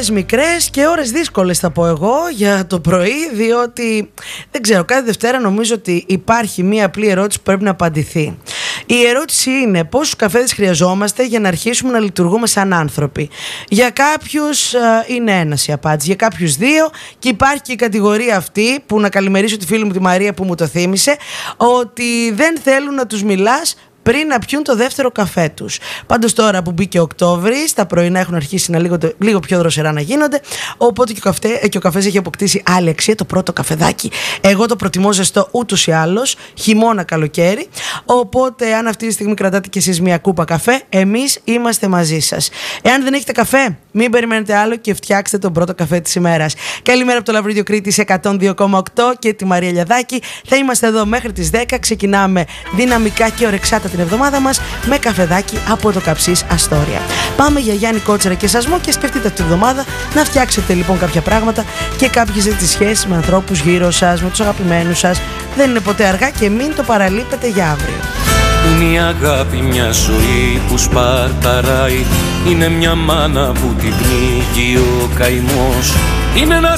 ώρες μικρές και ώρες δύσκολες θα πω εγώ για το πρωί, διότι δεν ξέρω, κάθε Δευτέρα νομίζω ότι υπάρχει μία απλή ερώτηση που πρέπει να απαντηθεί. Η ερώτηση είναι πόσους καφέδες χρειαζόμαστε για να αρχίσουμε να λειτουργούμε σαν άνθρωποι. Για κάποιους είναι ένας η απάντηση, για κάποιους δύο, και υπάρχει και η κατηγορία αυτή που να καλημερίσω τη φίλη μου τη Μαρία που μου το θύμισε, ότι δεν θέλουν να τους μιλάς πριν να πιούν το δεύτερο καφέ τους. Πάντως τώρα που μπήκε Οκτώβρης, τα πρωινά έχουν αρχίσει να λίγο πιο δροσερά να γίνονται, οπότε και ο καφές έχει αποκτήσει άλλη αξία, το πρώτο καφεδάκι. Εγώ το προτιμώ ζεστό ούτως ή άλλως, χειμώνα, καλοκαίρι. Οπότε αν αυτή τη στιγμή κρατάτε κι εσείς μια κούπα καφέ, εμείς είμαστε μαζί σας. Εάν δεν έχετε καφέ, μην περιμένετε άλλο και φτιάξτε τον πρώτο καφέ της ημέρας. Καλημέρα από το Λαυρίδιο Κρήτης 102,8 και τη Μαρία Λιαδάκη. Θα είμαστε εδώ μέχρι τις 10. Ξεκινάμε δυναμικά και ορεξάτα την εβδομάδα μας με καφεδάκι από το Καψής Αστόρια. Πάμε για Γιάννη Κότσερα και Σασμό και σκεφτείτε αυτή τη βδομάδα να φτιάξετε λοιπόν κάποια πράγματα και κάποιες τις σχέσεις με ανθρώπους γύρω σας, με τους αγαπημένους σας. Δεν είναι ποτέ αργά και μην το παραλείπετε για αύριο. Είναι η αγάπη μια ζωή που σπαρταράει. Είναι μια μάνα που την πνίγει ο καημός. Είναι ένας